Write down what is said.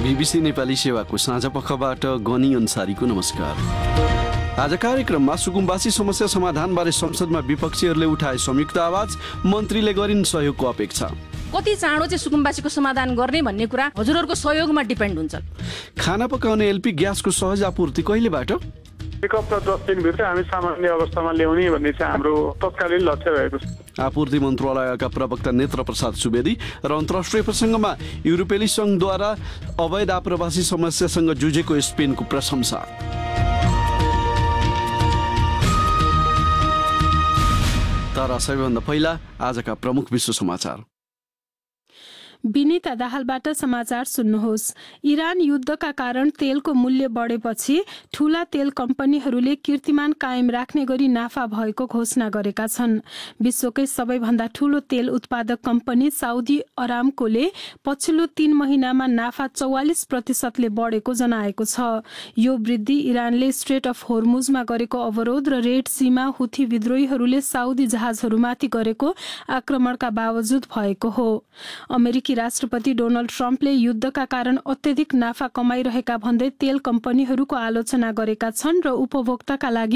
BBC Nepali सेवाको साँझ पखबाट गनी अन्सारीको नमस्कार। आज कार्यक्रममा सुकुम्बासी समस्या समाधानबारे संसदमा विपक्षीहरूले उठाए संयुक्त आवाज, मन्त्रीले गरिन् सहयोगको अपेक्षा। कति चाँडो चाहिँ सुकुम्बासीको समाधान गर्ने भन्ने कुरा हजुरहरूको सहयोगमा डिपेन्ड हुन्छ। खाना पकाउने एलपी ग्यासको सहज आपूर्ति कहिलेबाट? एक हप्ता 10 दिनभित्र हामी सामान्य अवस्थामा ल्याउने भन्ने चाहिँ हाम्रो तत्कालीन लक्ष्य भएको छ। आपूर्ति मन्त्रालयका प्रवक्ता नेत्र प्रसाद सुवेदी र अन्तर्राष्ट्रिय प्रसङ्गमा युरोपेली सङ्घद्वारा अवैध आप्रवासी समस्यासँग जुझेको स्पेनको प्रशंसा। तर सबैभन्दा पहिला आजका प्रमुख विश्व समाचार। विनीता दाहालबाट समाचार सुन्नुहोस्। इरान युद्धका कारण तेलको मूल्य बढेपछि ठूला तेल कम्पनीहरूले कीर्तिमान कायम राख्ने गरी नाफा भएको घोषणा गरेका छन्। विश्वकै सबैभन्दा ठूलो तेल उत्पादक कम्पनी साउदी अरामकोले पछिल्लो 3 महिनामा नाफा 44% बढेको जनाएको छ। यो वृद्धि इरानले स्ट्रेट अफ होर्मुजमा गरेको अवरोध र रेड सीमा हुथी विद्रोहीहरूले साउदी जहाजहरूमाथि गरेको आक्रमणका बावजुद भएको हो। अमेरिकी राष्ट्रपति डोनाल्ड ट्रम्पले युद्धका कारण अत्यधिक नाफा कमाइरहेका भन्दै तेल कम्पनीहरूको आलोचना गरेका छन् र उपभोक्ताका लागि